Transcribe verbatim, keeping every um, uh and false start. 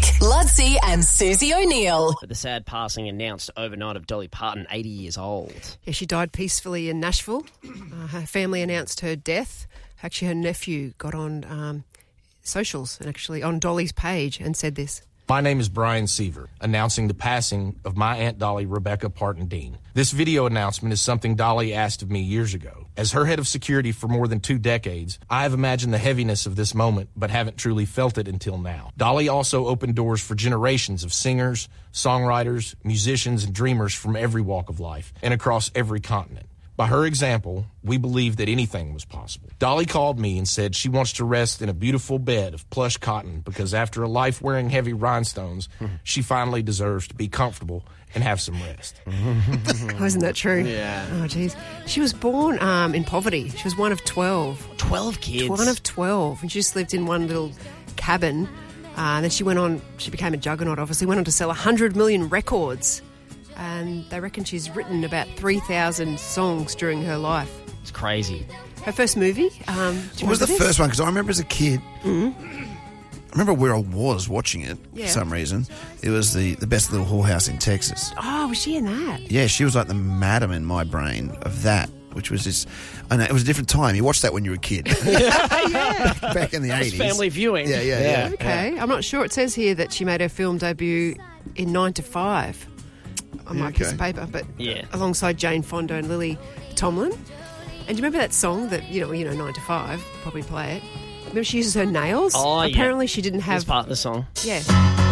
Ludsey and Susie O'Neill. The sad passing announced overnight of Dolly Parton, eighty years old. Yeah, she died peacefully in Nashville. Uh, her family announced her death. Actually, her nephew got on um, socials and actually on Dolly's page and said this. My name is Brian Seaver, announcing the passing of my Aunt Dolly, Rebecca Parton Dean. This video announcement is something Dolly asked of me years ago. As her head of security for more than two decades, I have imagined the heaviness of this moment, but haven't truly felt it until now. Dolly also opened doors for generations of singers, songwriters, musicians, and dreamers from every walk of life and across every continent. By her example, we believed that anything was possible. Dolly called me and said she wants to rest in a beautiful bed of plush cotton because after a life wearing heavy rhinestones, she finally deserves to be comfortable and have some rest. Oh, isn't that true? Yeah. Oh, geez. She was born um, in poverty. She was one of twelve. Twelve kids? One of twelve. And she just lived in one little cabin. Uh, and then she went on, she became a juggernaut, obviously, went on to sell one hundred million records. And they reckon she's written about three thousand songs during her life. It's crazy. Her first movie, um, do you What was the remember this? first one? Because I remember as a kid, Mm-hmm. I remember where I was watching it Yeah. for some reason. It was the, the Best Little Whorehouse in Texas. Oh, was she in that? Yeah, she was like the madam in my brain of that, which was this. I know it was a different time. You watched that when you were a kid. Yeah. Back in the eighties. Family viewing. Yeah, yeah, yeah. Okay, I'm not sure. It says here that she made her film debut in nine to five on my Okay. piece of paper, but Yeah. alongside Jane Fonda and Lily Tomlin. And do you remember that song that, you know, you know, nine to five, probably play it? Remember she uses her nails? Oh, yeah. Apparently she didn't That's have... part of the song. Yeah.